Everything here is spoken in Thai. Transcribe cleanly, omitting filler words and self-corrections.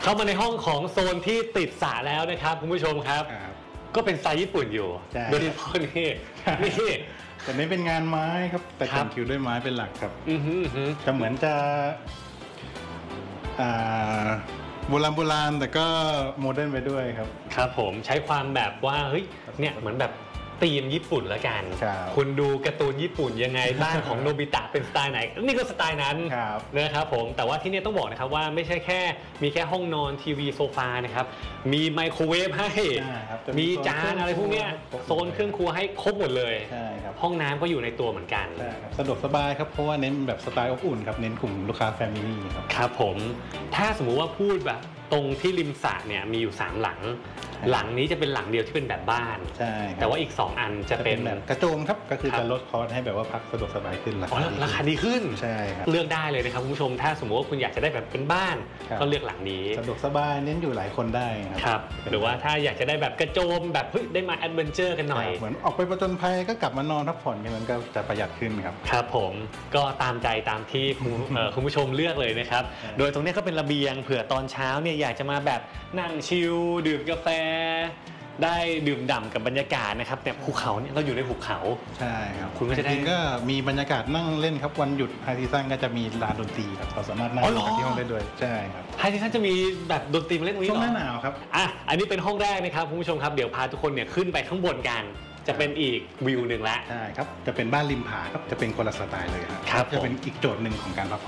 เข้ามาในห้องของโซนที่ติดสระแล้วนะครับคุณผู้ชมครับก็เป็นสไตล์ญี่ปุ่นอยู่โดยเฉพาะนี่แต่นี่เป็นงานไม้ครับแต่แต่งคิวด้วยไม้เป็นหลักครับจะเหมือนจะโบราณแต่ก็โมเดิร์นไปด้วยครับครับผมใช้ความแบบว่าเฮ้ยเนี่ยเหมือนแบบธีมญี่ปุ่นละกันคุณดูการ์ตูนญี่ปุ่นยังไงบ้านของโนบิตะเป็นสไตล์ไหนนี่ก็สไตล์นั้นนะครับผมแต่ว่าที่นี่ต้องบอกนะครับว่าไม่ใช่แค่มีแค่ห้องนอนทีวีโซฟานะครับมีไมโครเวฟให้มีจานอะไรพวกนี้โซนเครื่องครัวให้ครบหมดเลยห้องน้ำก็อยู่ในตัวเหมือนกันสะดวกสบายครับเพราะว่าเน้นแบบสไตล์อบอุ่นครับเน้นกลุ่มลูกค้าแฟมิลี่ครับครับผมถ้าสมมุติว่าพูดแบบตรงที่ริมสระเนี่ยมีอยู่3หลังนี้จะเป็นหลังเดียวที่เป็นแบบบ้านใช่แต่ว่าอีก2อันจะเป็นแบบกระโจมครับก็คือจะลดคอสให้แบบว่าพักสะดวกสบายขึ้นราคาดีขึ้นใช่ครับเลือกได้เลยนะครับคุณผู้ชมถ้าสมมติว่าคุณอยากจะได้แบบเป็นบ้านก็เลือกหลังนี้สะดวกสบายเน้นอยู่หลายคนได้ครับหรือว่าถ้าอยากจะได้แบบกระโจมแบบได้มาแอดเวนเจอร์กันหน่อยเหมือนออกไปผจญภัยก็กลับมานอนพักผ่อนกันมันก็จะประหยัดขึ้นครับครับผมก็ตามใจตามที่คุณผู้ชมเลือกเลยนะครับโดยตรงนี้ก็เป็นระเบียงเผื่อตอนเช้าเนี่ยอยากจะมาแบบนั่งชิลดื่มกาแฟได้ดื่มด่ำกับบรรยากาศนะครับแต่ภูเขาเนี่ยเราอยู่ในภูเขาใช่ครับคุณก็จะได้ก็มีบรรยากาศนั่งเล่นครับวันหยุดไฮซีซั่นก็จะมีลานดนตรีครับเราสามารถนั่งที่ห้องได้ด้วยใช่ครับไฮซีซั่นจะมีแบบดนตรีมาเล่นช่วงหน้าหนาวครับอันนี้เป็นห้องแรกนะครับคุณผู้ชมครับเดี๋ยวพาทุกคนเนี่ยขึ้นไปข้างบนกันจะเป็นอีกวิวหนึ่งละใช่ครับจะเป็นบ้านริมผาครับจะเป็นคนละสไตล์เลยครับจะเป็นอีกโจทย์หนึ่งของการพักผ่อน